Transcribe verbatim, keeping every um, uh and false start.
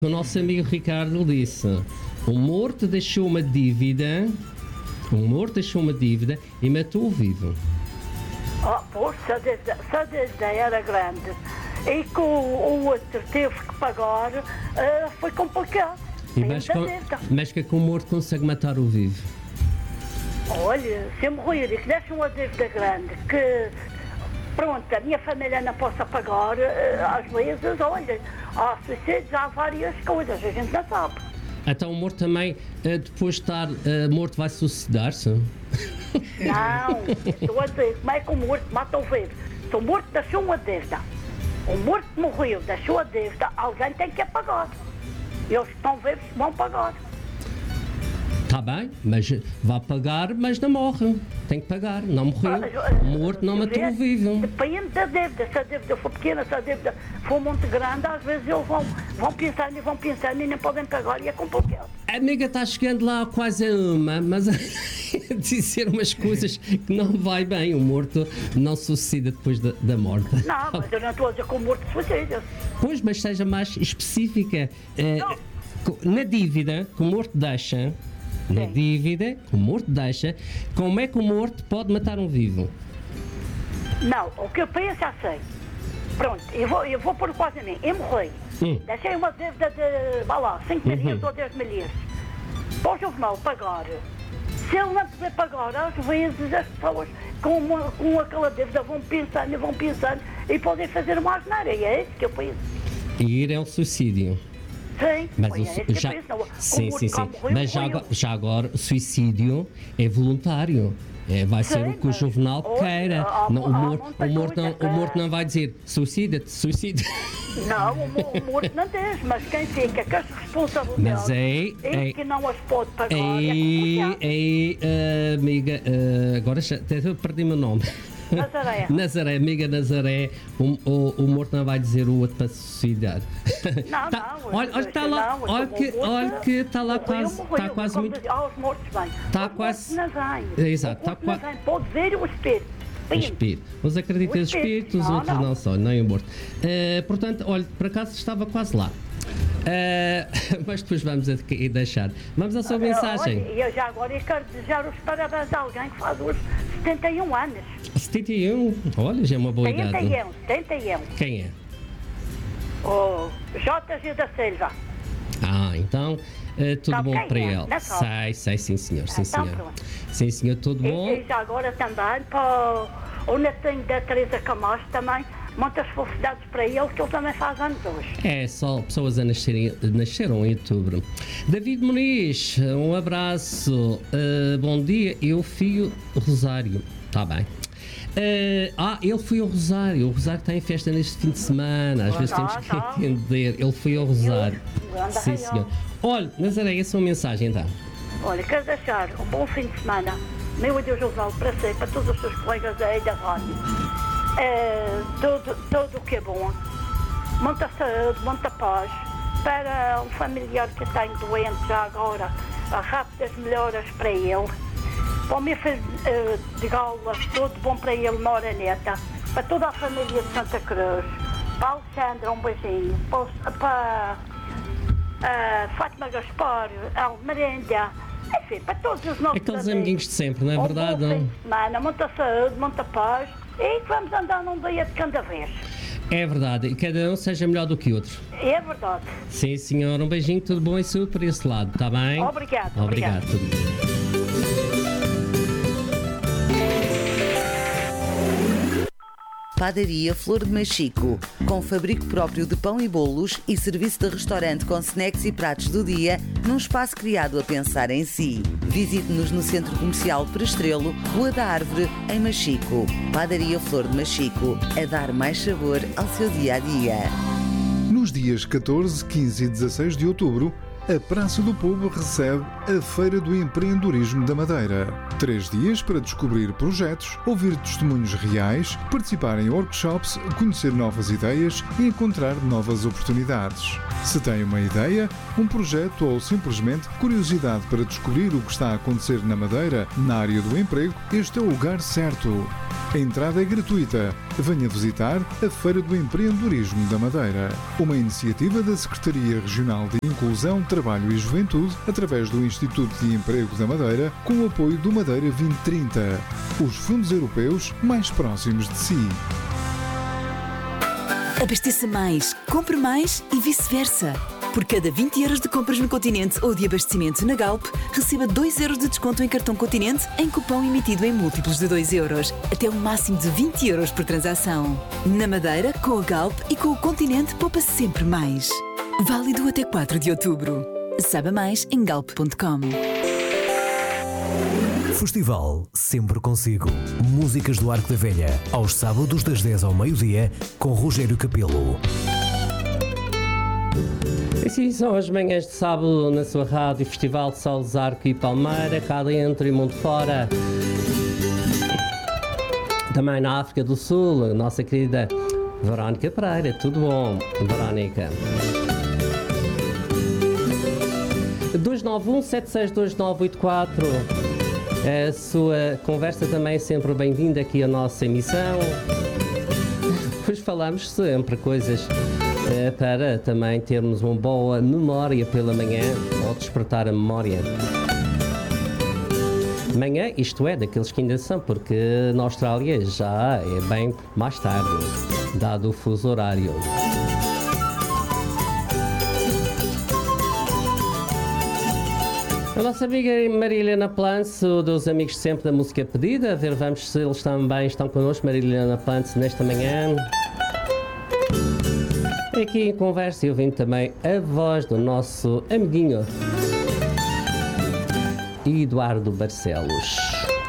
O nosso amigo Ricardo disse: o morto deixou uma dívida, o morto deixou uma dívida e matou o vivo. Oh, poxa, desde, só desde aí era grande. E que o, o outro teve que pagar, uh, foi complicado. E mas, com, mas que é que o morto consegue matar o vivo? Olha, se eu morrer e que deixa uma dívida grande, que pronto, a minha família não possa pagar, uh, às vezes, olha, há suicídios, há várias coisas, a gente não sabe. Então o morto também, uh, depois de estar uh, morto, vai suicidar-se? Não, estou a dizer, como é que o morto mata o vivo? Se o morto deixou uma dívida, o morto morreu, deixou a dívida, alguém tem que a pagar. E os que estão vivos vão pagar. Está bem, mas vai pagar, mas não morre. Tem que pagar, não morreu. O morto não matou o vivo. Depende da dívida. Se a dívida for pequena, se a dívida for muito grande, às vezes eles vão, vão pensando e vão pensando e não podem pagar e é complicado. A amiga está chegando lá quase a uma, mas a dizer umas coisas que não vai bem. O morto não suicida depois da, da morte. Não, mas eu não estou a dizer que o morto suicida. Pois, mas seja mais específica. Uh, na dívida que o morto deixa... Na Sim. dívida que o morto deixa, como é que o morto pode matar um vivo? Não, o que eu penso já sei. Pronto, eu vou, eu vou pôr quase a mim. Eu morri. Hum. Deixei uma dívida de, vá lá, cinco milhões ou dez milhões. Para o jornal pagar. Se ele não puder pagar, às vezes as pessoas com, uma, com aquela dívida vão pensando e vão pensando e podem fazer uma asneira. E é isso que eu penso. E ir ao suicídio. Sim, mas o, é já, sim, sim, sim. Morreu, mas já agora, já agora o suicídio é voluntário. É, vai sim, ser o que o Juvenal hoje, queira. Há, não, o, mor, o, morto não, o morto não vai dizer suicida-te, suicida. Não, o, o morto não diz, mas quem fica com as responsabilidades é, é, que não as pode pagar é, é, é amiga, uh, agora já, até perdi o meu nome. Nazaré. Nazaré, amiga Nazaré, o, o, o morto não vai dizer o outro para se suicidar. Não, tá, não. Olha, olha, está lá, não, olha que, olha que está lá quase, está quase muito... Aos mortos bem. Está quase... Exato, está quase... Pode ver o espírito. O espírito. Uns acreditam nos espíritos, os outros não, não só, nem o morto. Uh, portanto, olha, por acaso estava quase lá. Uh, mas depois vamos a deixar. Vamos à sua mensagem. E eu já agora eu quero desejar os parabéns a alguém que faz hoje setenta e um anos. setenta e um? Olha, já é uma boa idade. setenta e um, setenta e um. Quem é? O J G da Silva. Ah, então, uh, tudo Sabe bom para é? ele. Sei, sei, sim senhor, sim então, senhor. Pronto. Sim senhor, tudo bom. E, e já agora também para o netinho da Teresa Camacho também. Muitas felicidades para ele, que ele também faz anos hoje. É, só pessoas a nascerem, nasceram em outubro. David Muniz, um abraço. Uh, bom dia, eu fui Rosário. Está bem. Uh, ah, ele foi ao Rosário. O Rosário está em festa neste fim de semana. Às ah, vezes temos que ah, entender. Ele foi ao Rosário. Eu, Sim, senhor. Olha, Nazaré, essa é uma mensagem então. Olha, quero deixar um bom fim de semana. Meu adeus Osvaldo para si, para todos os seus colegas aí da rádio. É, tudo, tudo o que é bom, muita saúde, muita paz para um familiar que tem doente já agora, rápidas melhoras para ele, para o meu filho uh, de Gaulas, tudo bom para ele na hora neta, para toda a família de Santa Cruz, para a Alexandra um beijinho, para, para uh, Fátima Gaspar, Almerenda, enfim, para todos os nossos aqueles amiguinhos de sempre, não é verdade? Um bom fim de semana, muita saúde, muita paz. E vamos andar num dia de cada vez. É verdade, e cada um seja melhor do que o outro. É verdade. Sim, senhor, um beijinho, tudo bom e saúde por esse lado, está bem? Obrigado. Obrigado. Obrigado. Padaria Flor de Machico, com fabrico próprio de pão e bolos e serviço de restaurante com snacks e pratos do dia, num espaço criado a pensar em si. Visite-nos no Centro Comercial Prestrelo, Rua da Árvore, em Machico. Padaria Flor de Machico, a dar mais sabor ao seu dia-a-dia. Nos dias catorze, quinze e dezasseis de outubro, a Praça do Povo recebe a Feira do Empreendedorismo da Madeira. Três dias para descobrir projetos, ouvir testemunhos reais, participar em workshops, conhecer novas ideias e encontrar novas oportunidades. Se tem uma ideia, um projeto ou simplesmente curiosidade para descobrir o que está a acontecer na Madeira, na área do emprego, este é o lugar certo. A entrada é gratuita. Venha visitar a Feira do Empreendedorismo da Madeira, uma iniciativa da Secretaria Regional de Inclusão, Trabalho e Juventude, através do Instituto de Emprego da Madeira, com o apoio do Madeira vinte trinta, os fundos europeus mais próximos de si. Abasteça mais, compre mais e vice-versa. Por cada vinte euros de compras no Continente ou de abastecimento na Galp, receba dois euros de desconto em cartão Continente em cupom emitido em múltiplos de dois euros, até um máximo de vinte euros por transação. Na Madeira, com a Galp e com o Continente, poupa sempre mais. Válido até quatro de outubro. Saiba mais em galp ponto com. Festival Sempre Consigo. Músicas do Arco da Velha, aos sábados das dez ao meio-dia, com Rogério Capelo. E sim, são as manhãs de sábado na sua rádio, Festival de Solos, Arco e Palmeira, cá dentro e mundo fora. Também na África do Sul, a nossa querida Verónica Pereira. Tudo bom, Verónica? dois nove um, sete seis dois nove oito quatro. A sua conversa também é sempre bem-vinda aqui à nossa emissão. Pois falamos sempre coisas para também termos uma boa memória pela manhã, ou despertar a memória. Manhã, isto é, daqueles que ainda são, porque na Austrália já é bem mais tarde, dado o fuso horário. A nossa amiga Marilena Plance, dos amigos sempre da música pedida, a ver, vamos se eles também estão connosco. Marilena Plance, nesta manhã. Aqui em conversa e ouvindo também a voz do nosso amiguinho Eduardo Barcelos.